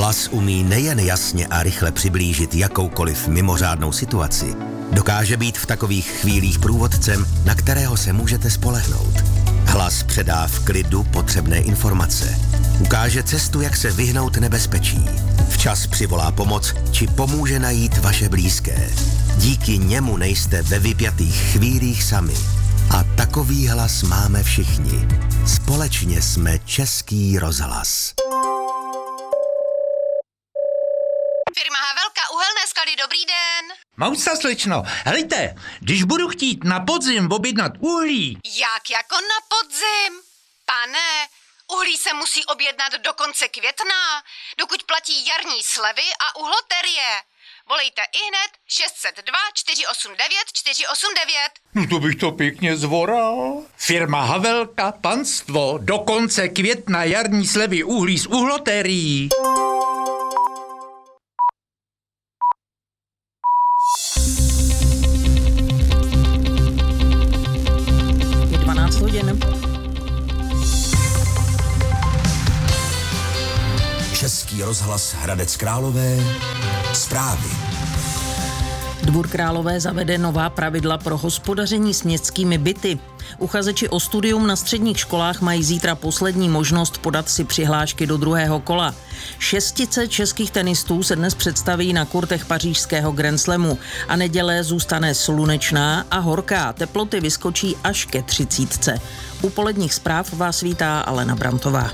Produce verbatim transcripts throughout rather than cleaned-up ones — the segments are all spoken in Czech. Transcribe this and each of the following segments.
Hlas umí nejen jasně a rychle přiblížit jakoukoliv mimořádnou situaci, dokáže být v takových chvílích průvodcem, na kterého se můžete spolehnout. Hlas předá v klidu potřebné informace. Ukáže cestu, jak se vyhnout nebezpečí. Včas přivolá pomoc, či pomůže najít vaše blízké. Díky němu nejste ve vypjatých chvílích sami. A takový hlas máme všichni. Společně jsme Český rozhlas. Firma Havelka, Uhelné skaly, dobrý den. Mousa, slečno, helejte, když budu chtít na podzim objednat uhlí. Jak jako na podzim? Pane, uhlí se musí objednat do konce května, dokud platí jarní slevy a uhloterie. Volejte ihned šest set dva čtyři osm devět čtyři osm devět. No to bych to pěkně zvoral. Firma Havelka, panstvo, do konce května jarní slevy uhlí z uhlotérií. Český rozhlas Hradec Králové. Zprávy. Dvůr Králové zavede nová pravidla pro hospodaření s městskými byty. Uchazeči o studium na středních školách mají zítra poslední možnost podat si přihlášky do druhého kola. Šestice českých tenistů se dnes představí na kurtech pařížského Grand Slamu a neděle zůstane slunečná a horká. Teploty vyskočí až ke třicítce. U poledních zpráv vás vítá Alena Brantová.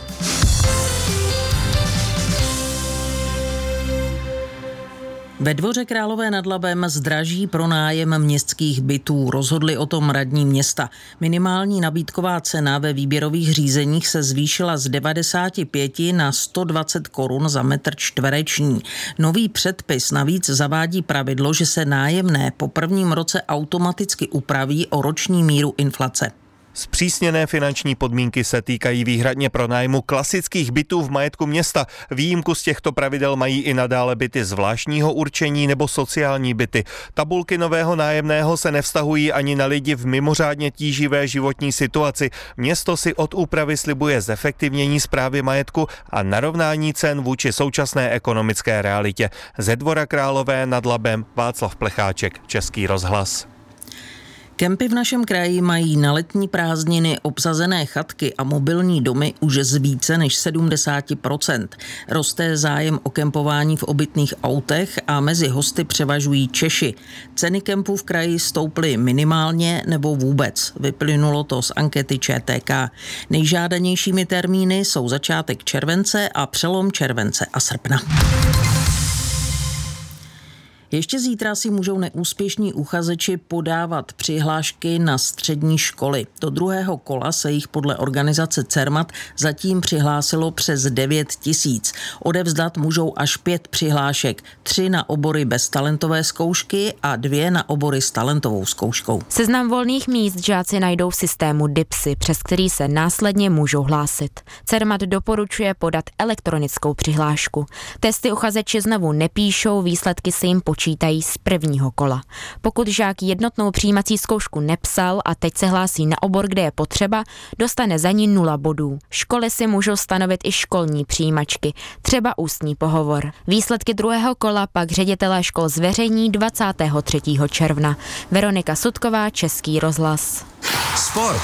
Ve Dvoře Králové nad Labem zdraží pronájem městských bytů. Rozhodli o tom radní města. Minimální nabídková cena ve výběrových řízeních se zvýšila z devadesát pět na sto dvacet korun za metr čtvereční. Nový předpis navíc zavádí pravidlo, že se nájemné po prvním roce automaticky upraví o roční míru inflace. Zpřísněné finanční podmínky se týkají výhradně pronájmu klasických bytů v majetku města. Výjimku z těchto pravidel mají i nadále byty zvláštního určení nebo sociální byty. Tabulky nového nájemného se nevztahují ani na lidi v mimořádně tíživé životní situaci. Město si od úpravy slibuje zefektivnění správy majetku a narovnání cen vůči současné ekonomické realitě. Ze Dvora Králové nad Labem Václav Plecháček, Český rozhlas. Kempy v našem kraji mají na letní prázdniny obsazené chatky a mobilní domy už z více než sedmdesát procent. Roste zájem o kempování v obytných autech a mezi hosty převažují Češi. Ceny kempů v kraji stouply minimálně nebo vůbec. Vyplynulo to z ankety Č T K. Nejžádanějšími termíny jsou začátek července a přelom července a srpna. Ještě zítra si můžou neúspěšní uchazeči podávat přihlášky na střední školy. Do druhého kola se jich podle organizace Cermat zatím přihlásilo přes devět tisíc. Odevzdat můžou až pět přihlášek, tři na obory bez talentové zkoušky a dvě na obory s talentovou zkouškou. Seznam volných míst žáci najdou v systému DIPSy, přes který se následně můžou hlásit. Cermat doporučuje podat elektronickou přihlášku. Testy uchazeči znovu nepíšou, výsledky se jim počítají z prvního kola. Pokud žák jednotnou přijímací zkoušku nepsal a teď se hlásí na obor, kde je potřeba, dostane za ní nula bodů. Školy si můžou stanovit i školní přijímačky, třeba ústní pohovor. Výsledky druhého kola pak ředitelé škol zveřejní dvacátého třetího června. Veronika Sudková, Český rozhlas. Sport.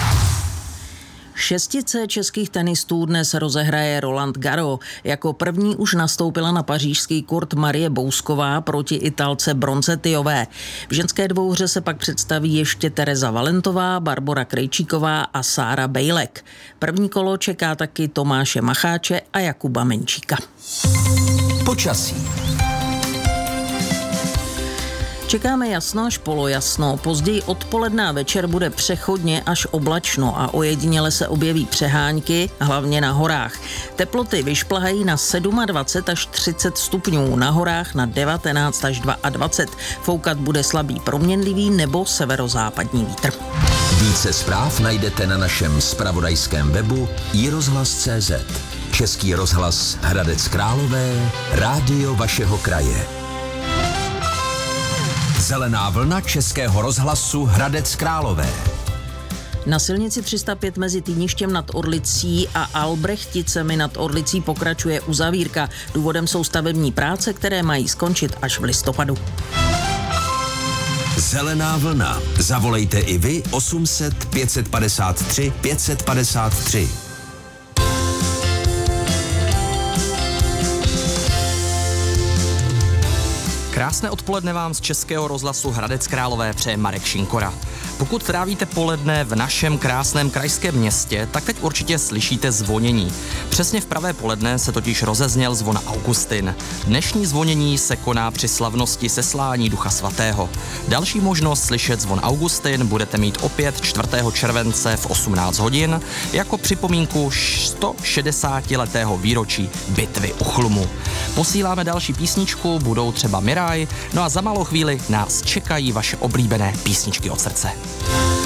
Šestice českých tenistů dnes rozehraje Roland Garros. Jako první už nastoupila na pařížský kurt Marie Bousková proti Italce Bronzetiové. V ženské dvouhře se pak představí ještě Tereza Valentová, Barbora Krejčíková a Sára Bejlek. První kolo čeká taky Tomáše Macháče a Jakuba Menčíka. Počasí. Čekáme jasno až polojasno, později odpoledne a večer bude přechodně až oblačno a ojediněle se objeví přehánky, hlavně na horách. Teploty vyšplhají na dvacet sedm až třicet stupňů, na horách na devatenáct až dvacet dva. Foukat bude slabý proměnlivý nebo severozápadní vítr. Více zpráv najdete na našem zpravodajském webu i rozhlas tečka cé zet. Český rozhlas Hradec Králové, rádio vašeho kraje. Zelená vlna Českého rozhlasu Hradec Králové. Na silnici tři sta pět mezi Týništěm nad Orlicí a Albrechticemi nad Orlicí pokračuje uzavírka. Důvodem jsou stavební práce, které mají skončit až v listopadu. Zelená vlna. Zavolejte i vy osm set pět padesát tři pět padesát tři. Krásné odpoledne vám z Českého rozhlasu Hradec Králové přeje Marek Šinkora. Pokud trávíte poledne v našem krásném krajském městě, tak teď určitě slyšíte zvonění. Přesně v pravé poledne se totiž rozezněl zvon Augustin. Dnešní zvonění se koná při slavnosti seslání Ducha Svatého. Další možnost slyšet zvon Augustin budete mít opět čtvrtého července v osmnáct hodin jako připomínku sto šedesátiletého výročí bitvy u Chlumu. Posíláme další písničku, budou třeba Miraj, no a za malou chvíli nás čekají vaše oblíbené písničky od srdce.